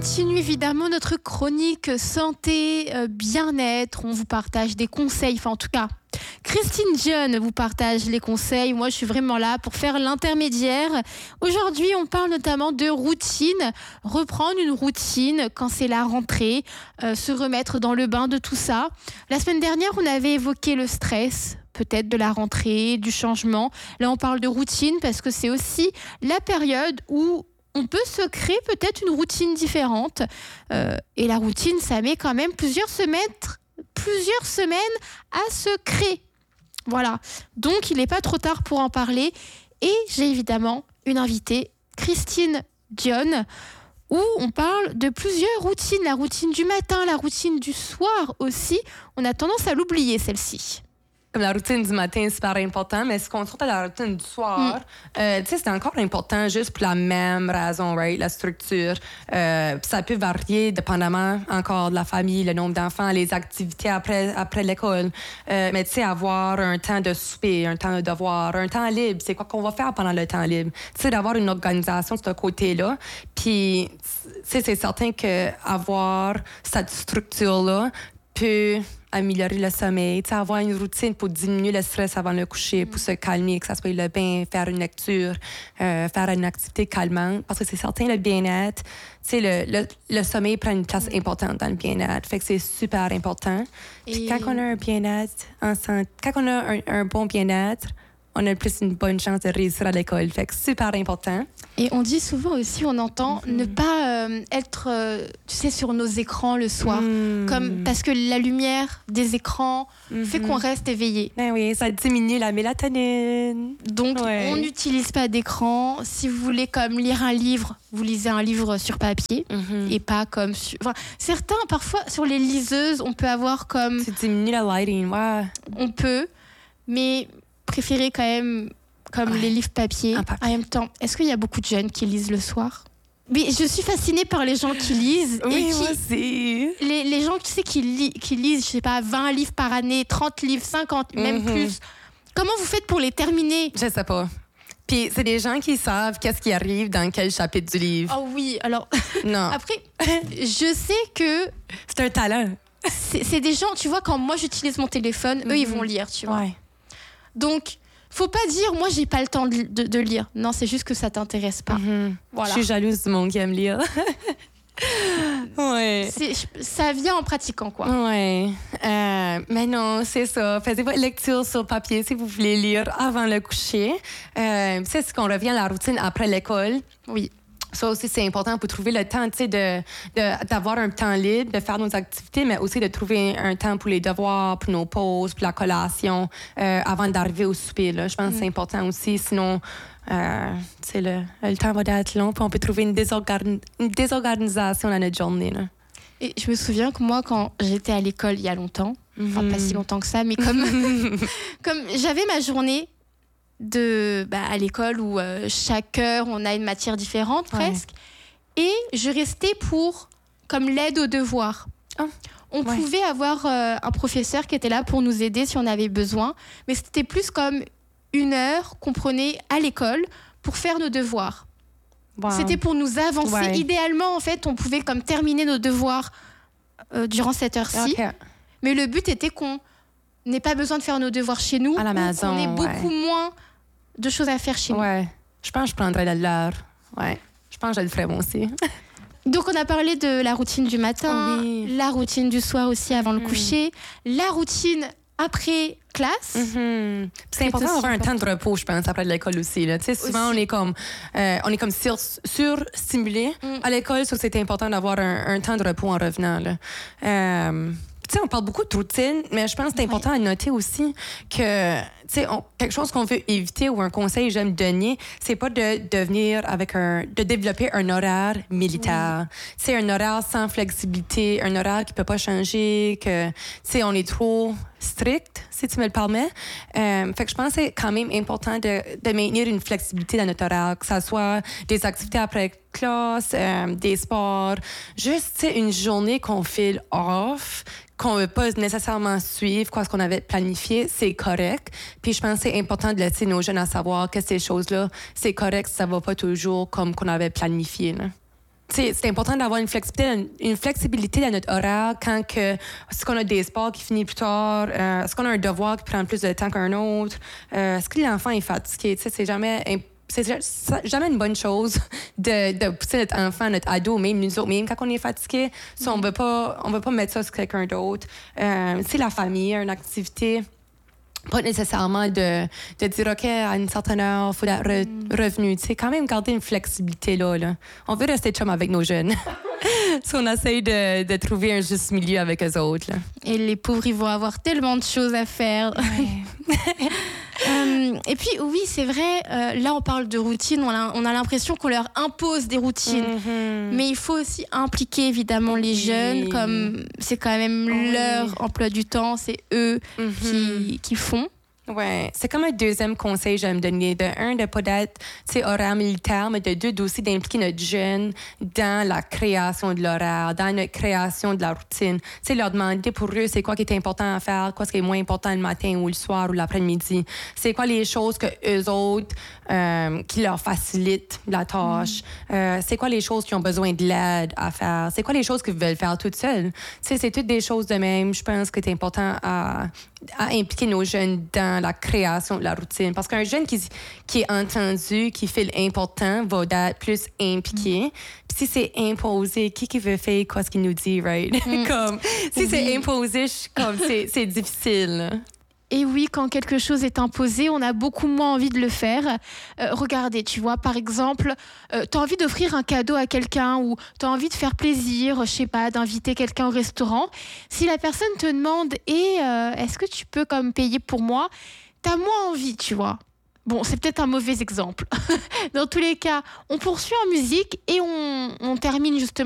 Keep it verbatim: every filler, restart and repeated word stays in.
continue évidemment notre chronique santé, euh, bien-être. On vous partage des conseils, enfin en tout cas, Christine Dion vous partage les conseils. Moi, je suis vraiment là pour faire l'intermédiaire. Aujourd'hui, on parle notamment de routine. Reprendre une routine quand c'est la rentrée, euh, se remettre dans le bain de tout ça. La semaine dernière, on avait évoqué le stress, peut-être de la rentrée, du changement. Là, on parle de routine parce que c'est aussi la période où on peut se créer peut-être une routine différente. Euh, et la routine, ça met quand même plusieurs semaines, plusieurs semaines à se créer. Voilà. Donc, il n'est pas trop tard pour en parler. Et j'ai évidemment une invitée, Christine Dion, où on parle de plusieurs routines. La routine du matin, la routine du soir aussi. On a tendance à l'oublier, celle-ci. Comme la routine du matin, c'est super important, mais si on se retrouve à la routine du soir, mm. euh, tu sais, c'est encore important juste pour la même raison, right? La structure. Euh, ça peut varier dépendamment encore de la famille, le nombre d'enfants, les activités après, après l'école. Euh, mais tu sais, avoir un temps de souper, un temps de devoir, un temps libre, c'est quoi qu'on va faire pendant le temps libre? Tu sais, d'avoir une organisation de ce côté-là. Puis, tu sais, c'est certain qu'avoir cette structure-là peut améliorer le sommeil, avoir une routine pour diminuer le stress avant le coucher, pour se calmer, que ça soit le bain, faire une lecture, euh, faire une activité calmante, parce que c'est certain, le bien-être, le, le, le sommeil prend une place importante dans le bien-être, fait que c'est super important. Puis Et... quand on a un bien-être, en santé, quand on a un, un bon bien-être, on a plus une bonne chance de réussir à l'école. Fait que super important. Et on dit souvent aussi, on entend mm-hmm. ne pas euh, être, euh, tu sais, sur nos écrans le soir. Mm. Comme, parce que la lumière des écrans mm-hmm. fait qu'on reste éveillé. Ben oui, ça diminue la mélatonine. Donc, ouais. on n'utilise pas d'écran. Si vous voulez comme lire un livre, vous lisez un livre sur papier mm-hmm. et pas comme... Sur... Enfin, certains, parfois, sur les liseuses, on peut avoir comme... Ça diminue la lighting, ouais. On peut, mais... préférer quand même comme ouais. les livres papier. papier. En même temps, est-ce qu'il y a beaucoup de jeunes qui lisent le soir? Mais je suis fascinée par les gens qui lisent. Oui, et qui, moi aussi. Les, les gens, tu sais, qui, li, qui lisent, je sais pas, vingt livres par année, trente livres, cinquante, mm-hmm. même plus. Comment vous faites pour les terminer? Je sais pas. Puis c'est des gens qui savent qu'est-ce qui arrive dans quel chapitre du livre. Oh oui, alors... Non. Après, je sais que... C'est un talent. C'est, c'est des gens, tu vois, quand moi j'utilise mon téléphone, mm-hmm. eux, ils vont lire, tu vois. Ouais. Donc, faut pas dire, moi, j'ai pas le temps de, de, de lire. Non, c'est juste que ça t'intéresse pas. Mm-hmm. Voilà. Je suis jalouse du monde qui aime lire. Ouais. C'est, ça vient en pratiquant, quoi. Ouais. Euh, mais non, c'est ça. Faites votre lecture sur papier si vous voulez lire avant le coucher. Euh, c'est ce qu'on revient à la routine après l'école. Oui. Ça aussi, c'est important pour trouver le temps, tu sais, de, de, d'avoir un temps libre, de faire nos activités, mais aussi de trouver un temps pour les devoirs, pour nos pauses, pour la collation, euh, avant d'arriver au souper, là. Je pense mm. que c'est important aussi. Sinon, euh, tu sais, le, le temps va être long, puis on peut trouver une, désorgan- une désorganisation dans notre journée, là. Et je me souviens que moi, quand j'étais à l'école il y a longtemps, mm-hmm. enfin, pas si longtemps que ça, mais comme, comme j'avais ma journée de bah, à l'école où euh, chaque heure on a une matière différente presque ouais. et je restais pour comme l'aide aux devoirs. Oh. On ouais. pouvait avoir euh, un professeur qui était là pour nous aider si on avait besoin, mais c'était plus comme une heure qu'on prenait à l'école pour faire nos devoirs. Wow. C'était pour nous avancer. Ouais. Idéalement, en fait, on pouvait comme terminer nos devoirs euh, durant cette heure-ci, okay. mais le but était qu'on n'ait pas besoin de faire nos devoirs chez nous, à la maison, qu'on ait ouais. beaucoup moins de choses à faire chez ouais. nous. Je pense que je prendrais de l'heure. Ouais. Je pense que je le ferais moi aussi. Donc, on a parlé de la routine du matin, oui. la routine du soir aussi avant mm. le coucher, la routine après classe. Mm-hmm. C'est important d'avoir un temps de repos, je pense, après l'école aussi. Là. Souvent, aussi. on est comme, euh, on est comme sur, surstimulé mm. à l'école, so c'est important d'avoir un, un temps de repos en revenant. Là. Euh, Tu sais, on parle beaucoup de routine, mais je pense que c'est important oui. à noter aussi que, tu sais, quelque chose qu'on veut éviter ou un conseil que j'aime donner, c'est pas de devenir avec un, de développer un horaire militaire. Tu sais, un horaire sans flexibilité, un horaire qui peut pas changer, que, tu sais, on est trop strict, si tu me le permets. Euh, fait que je pense que c'est quand même important de, de maintenir une flexibilité dans notre horaire, que ça soit des activités après classe, euh, des sports, juste, tu sais, une journée qu'on file off, qu'on ne veut pas nécessairement suivre quoi ce qu'on avait planifié, c'est correct. Puis je pense que c'est important de laisser nos jeunes à savoir que ces choses-là, c'est correct si ça ne va pas toujours comme qu'on avait planifié. Là. c'est, c'est important d'avoir une flexibilité, une flexibilité dans notre horaire quand que, est-ce qu'on a des sports qui finissent plus tard, euh, est-ce qu'on a un devoir qui prend plus de temps qu'un autre, euh, est-ce que l'enfant est fatigué, tu sais, c'est jamais imp- c'est jamais une bonne chose de, de pousser notre enfant, notre ado, même nous autres, même quand on est fatigué. Ça, on ne veut pas, on veut pas mettre ça sur quelqu'un d'autre. Euh, c'est la famille, une activité. Pas nécessairement de, de dire, OK, à une certaine heure, il faut être re- mm. revenu. Tu sais, quand même garder une flexibilité là. là. On veut rester chum avec nos jeunes. Si on essaye de, de trouver un juste milieu avec eux autres. Là. Et les pauvres, ils vont avoir tellement de choses à faire. Ouais. euh, et puis, oui, c'est vrai, euh, là, on parle de routine. On a, on a l'impression qu'on leur impose des routines. Mm-hmm. Mais il faut aussi impliquer, évidemment, les oui. jeunes. Comme c'est quand même oui. leur emploi du temps. C'est eux mm-hmm. qui, qui font. Oui, c'est comme un deuxième conseil que j'aime donner. De un, de ne pas être horaire militaire, mais de deux, aussi d'impliquer notre jeune dans la création de l'horaire, dans notre création de la routine. T'sais, leur demander pour eux c'est quoi qui est important à faire, quoi ce qui est moins important le matin ou le soir ou l'après-midi. C'est quoi les choses que eux autres, euh, qui leur facilitent la tâche. Mm. Euh, c'est quoi les choses qui ont besoin de l'aide à faire. C'est quoi les choses qu'ils veulent faire toutes seules. T'sais, c'est toutes des choses de même. Je pense que c'est important à, à impliquer nos jeunes dans la création de la routine. Parce qu'un jeune qui, qui est entendu, qui fait l'important, va être plus impliqué. Mm. Puis si c'est imposé, qui qui veut faire quoi ce qu'il nous dit, right? Mm. comme, si oui. c'est imposé, comme, c'est, c'est difficile. Et oui, quand quelque chose est imposé, on a beaucoup moins envie de le faire. Euh, regardez, tu vois, par exemple, euh, tu as envie d'offrir un cadeau à quelqu'un ou tu as envie de faire plaisir, je sais pas, d'inviter quelqu'un au restaurant. Si la personne te demande « Et euh, est-ce que tu peux comme payer pour moi ?» tu as moins envie, tu vois. Bon, c'est peut-être un mauvais exemple. Dans tous les cas, on poursuit en musique et on, on termine justement